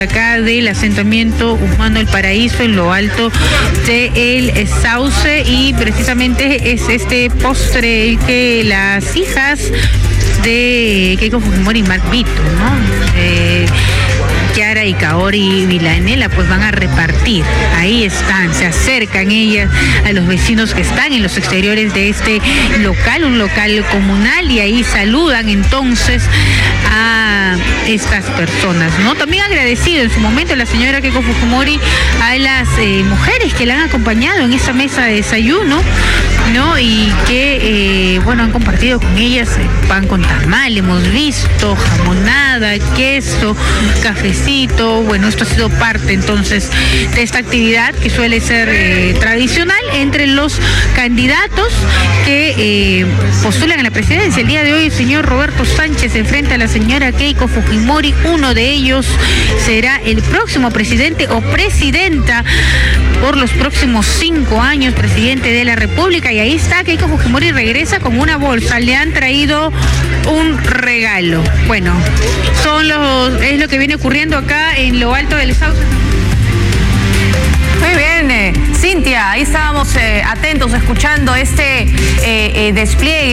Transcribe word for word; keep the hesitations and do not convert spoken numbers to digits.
acá del asentamiento humano El Paraíso en lo alto de El Sauce, y precisamente es este postre que las hijas de Keiko Fujimori y Mark Vito, ¿no? Eh, Kiara y Kaori Vilanela pues van a repartir. Ahí están, se acercan ellas a los vecinos que están en los exteriores de este local, un local comunal, y ahí saludan entonces a estas personas, ¿no? También agradecido en su momento la señora Keiko Fujimori a las eh, mujeres que la han acompañado en esta mesa de desayuno, ¿no? Y que, eh, bueno, han compartido con ellas eh, pan con tamal, hemos visto, jamonada, queso, cafecito. Bueno, esto ha sido parte entonces de esta actividad que suele ser eh, tradicional entre los candidatos que eh, postulan a la presidencia. El día de hoy el señor Roberto Sánchez enfrenta a la señora Keiko Fujimori. Uno de ellos será el próximo presidente o presidenta por los próximos cinco años, presidente de la República. Y ahí está, Keiko Fujimori regresa con una bolsa, le han traído un regalo. Bueno, son los, es lo que viene ocurriendo acá en lo alto del Sauce. Muy bien, eh, Cintia, ahí estábamos eh, atentos escuchando este eh, eh, despliegue.